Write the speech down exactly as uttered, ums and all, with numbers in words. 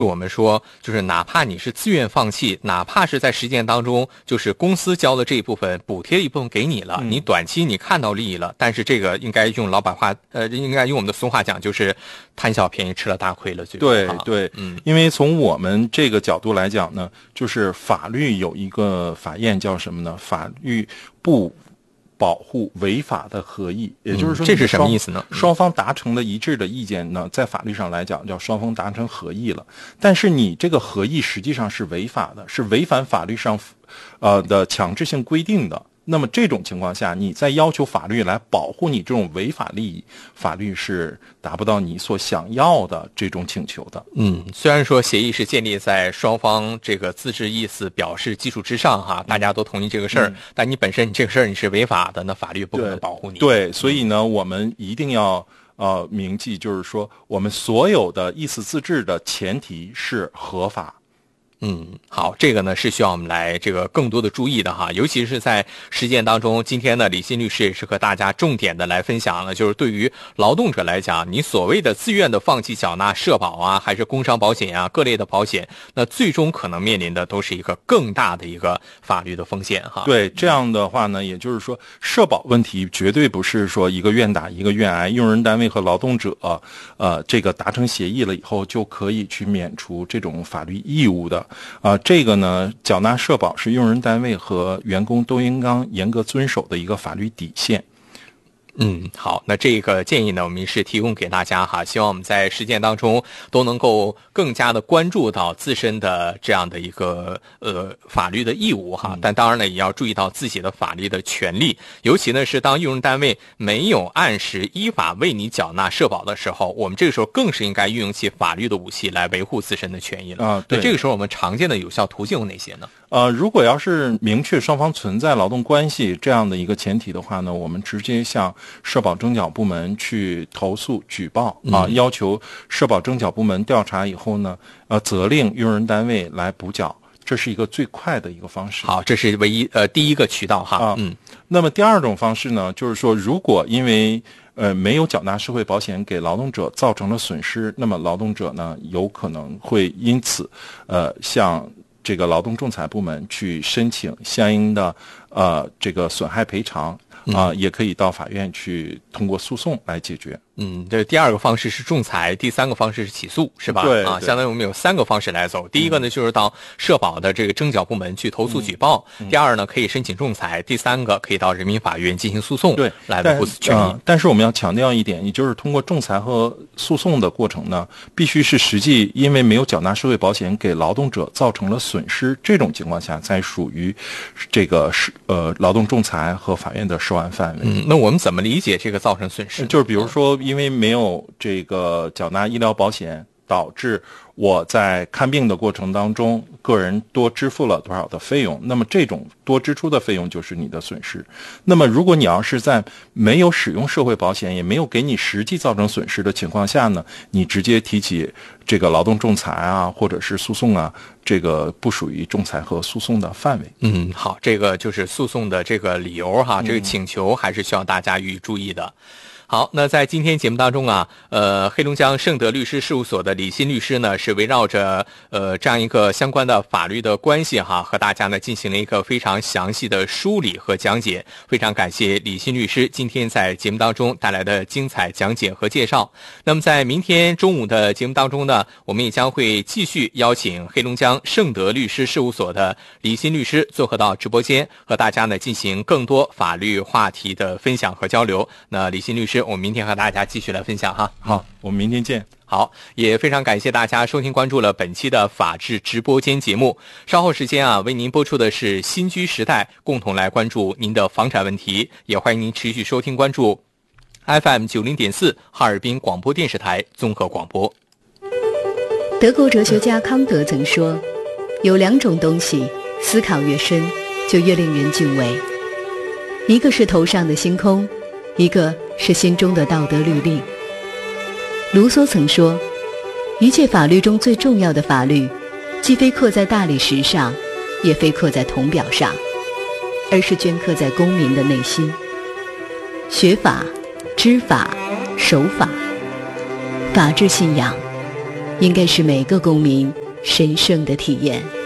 我们说，就是哪怕你是自愿放弃，哪怕是在实践当中，就是公司交的这一部分补贴一部分给你了，嗯、你短期你看到利益了，但是这个应该用老板话，呃，应该用我们的俗话讲，就是贪小便宜吃了大亏了。最后对对，嗯，因为从我们这个角度来讲呢，就是法律有一个法验叫什么呢？法律不保护违法的合意，也就是说、 嗯，这是什么意思呢？ 双方达成了一致的意见呢，在法律上来讲叫双方达成合意了。但是你这个合意实际上是违法的，是违反法律上呃的强制性规定的。那么这种情况下，你再要求法律来保护你这种违法利益，法律是达不到你所想要的这种请求的。 嗯，虽然说协议是建立在双方这个自治意思表示基础之上哈，大家都同意这个事儿、嗯，但你本身你这个事儿你是违法的，那法律不可能保护你。 对，对，所以呢，我们一定要呃铭记，就是说我们所有的意思自治的前提是合法。 嗯，好，这个呢是需要我们来这个更多的注意的哈，尤其是在实践当中。今天呢，李欣律师也是和大家重点的来分享了，就是对于劳动者来讲，你所谓的自愿的放弃缴纳社保啊，还是工伤保险啊，各类的保险，那最终可能面临的都是一个更大的一个法律的风险哈。 对，这样的话呢，也就是说，社保问题绝对不是说一个愿打一个愿挨，用人单位和劳动者呃这个达成协议了以后就可以去免除这种法律义务的。啊、呃，这个呢，缴纳社保是用人单位和员工都应当严格遵守的一个法律底线。 嗯，好，那这个建议呢，我们是提供给大家哈，希望我们在实践当中都能够更加的关注到自身的这样的一个呃法律的义务哈，但当然呢，也要注意到自己的法律的权利，尤其呢是当用人单位没有按时依法为你缴纳社保的时候，我们这个时候更是应该运用起法律的武器来维护自身的权益了啊。对， 那这个时候我们常见的有效途径有哪些呢？ 呃，如果要是明确双方存在劳动关系这样的一个前提的话呢，我们直接向社保征缴部门去投诉举报啊、嗯，要求社保征缴部门调查以后呢，呃，责令用人单位来补缴，这是一个最快的一个方式。 好，这是唯一呃第一个渠道哈。 啊，嗯。那么第二种方式呢，就是说，如果因为呃没有缴纳社会保险给劳动者造成了损失，那么劳动者呢有可能会因此呃向这个劳动仲裁部门去申请相应的呃这个损害赔偿啊、呃，也可以到法院去通过诉讼来解决。 嗯，这第二个方式是仲裁，第三个方式是起诉，是吧？ 对， 啊，相当于我们有三个方式来走。第一个呢，就是到社保的这个征缴部门去投诉举报；嗯、第二呢，可以申请仲裁；第三个可以到人民法院进行诉讼， 对， 来维护权益、 呃。但是我们要强调一点，也就是通过仲裁和诉讼的过程呢，必须是实际因为没有缴纳社会保险给劳动者造成了损失，这种情况下才属于这个是呃劳动仲裁和法院的涉案范围。 嗯，那我们怎么理解这个造成损失？ 就是比如说，因为没有这个缴纳医疗保险，导致我在看病的过程当中，个人多支付了多少的费用，那么这种多支出的费用就是你的损失。那么如果你要是在没有使用社会保险，也没有给你实际造成损失的情况下呢，你直接提起这个劳动仲裁啊，或者是诉讼啊，这个不属于仲裁和诉讼的范围。 嗯，好，这个就是诉讼的这个理由哈，这个请求还是需要大家予以注意的。好，那在今天节目当中啊，呃，黑龙江盛德律师事务所的李欣律师呢，是围绕着呃这样一个相关的法律的关系哈，和大家呢进行了一个非常详细的梳理和讲解。非常感谢李欣律师今天在节目当中带来的精彩讲解和介绍。那么在明天中午的节目当中呢，我们也将会继续邀请黑龙江盛德律师事务所的李欣律师做客到直播间，和大家呢进行更多法律话题的分享和交流。那李欣律师，我们明天和大家继续来分享哈。 好，我们明天见。 好，也非常感谢大家收听关注了本期的法治直播间节目。稍后时间啊，为您播出的是新居时代，共同来关注您的房产问题。也欢迎您持续收听关注 F M 九零点四 哈尔滨广播电视台综合广播。 德国哲学家康德曾说，有两种东西，思考越深，就越令人敬畏。一个是头上的星空，一个是心中的道德律令。卢梭曾说，一切法律中最重要的法律，既非刻在大理石上，也非刻在铜表上，而是镌刻在公民的内心。学法、知法、守法，法治信仰应该是每个公民神圣的体验。